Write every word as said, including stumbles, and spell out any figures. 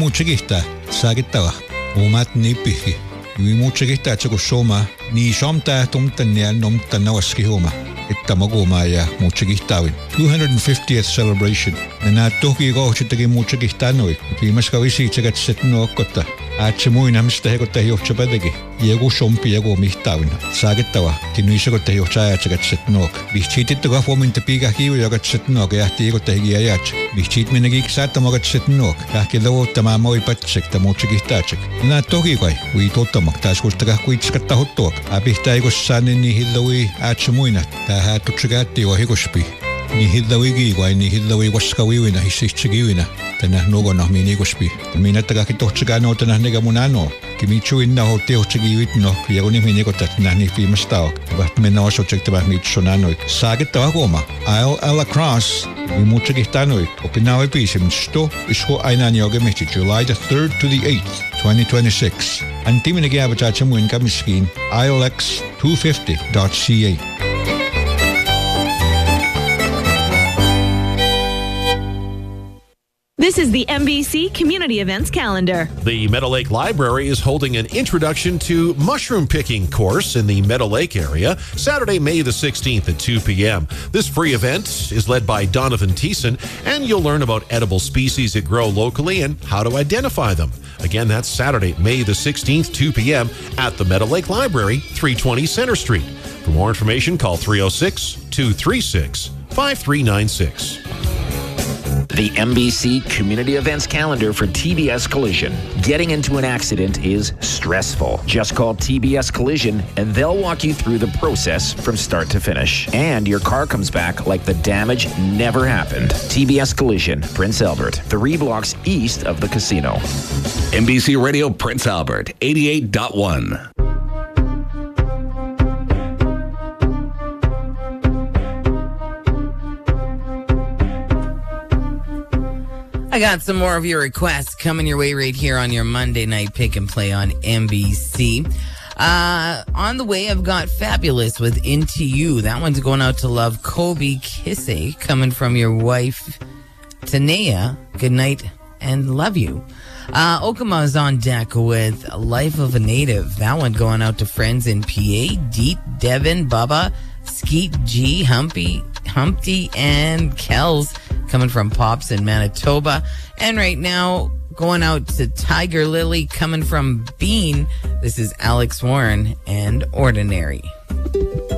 mucho gista, sagitawa, umat ni pihi. Iwi mucho gista chako soma, ni somta tumtanya nom tanawaski homa. Itamagoma ya mucho gistawin. two hundred fiftieth celebration. Na toki go chitagi mucho gistanoi. Kimas kawisi chagat setno kota. Atsumui namsta hekota hiyochapadagi. Yego sompi yego mihtawin. Sagitawa, tinuisa kota hiyochaya chagat setnok. Bichiti to gafo min tapiga hiyo yagat setnok. Yahti yego tahigi ayach. Bichit minagik sata magat setnok. Kahki dawo tamamoi patsek tamucho gistachek. Na toki koi. Ui totamak. Tas kustaga kuitskata hotok. Abihta yego sanin ni hilawi atsumuina. Taha tutsagati wa higospi. Ni hidawigi wa ni hidawi waskawiwina hisichigiwina. Tanah nogo nah mini gospi. Mina taga kito tsagano tanah nega munano. Kimichu inna ho teo tsagiwit no. Yagoni mini kotat nah ni fimas tao. Baht mena waso tsag tabah mit sonano. Sagit tawa goma. I'll ala cross. Imu tsagitano. Opinawi pisim sto. Isko ainan yoga miti July the third to the eighth, twenty twenty-six. Antimina giabachachamuin kamiskin. I L X two fifty dot C A. This is the M B C Community Events Calendar. The Meadow Lake Library is holding an introduction to mushroom picking course in the Meadow Lake area, Saturday, May the sixteenth at two p.m. This free event is led by Donovan Thiessen, and you'll learn about edible species that grow locally and how to identify them. Again, that's Saturday, May the sixteenth, two p.m. at the Meadow Lake Library, three twenty Center Street. For more information, call three oh six, two three six, five three nine six. The M B C Community Events Calendar for T B S Collision. Getting into an accident is stressful. Just call T B S Collision and they'll walk you through the process from start to finish. And your car comes back like the damage never happened. T B S Collision, Prince Albert, three blocks east of the casino. M B C Radio Prince Albert, eighty-eight point one. I got some more of your requests coming your way right here on your Monday night pick and play on M B C. Uh, on the way, I've got Fabulous with Into You. That one's going out to love Kobe Kisse, coming from your wife, Tanea. Good night and love you. Uh, Okama's on deck with Life of a Native. That one going out to friends in P A, Deet, Devin, Bubba, Skeet G, Humpy, Humpty, and Kells, coming from Pops in Manitoba. And right now, going out to Tiger Lily, coming from Bean. This is Alex Warren and Ordinary.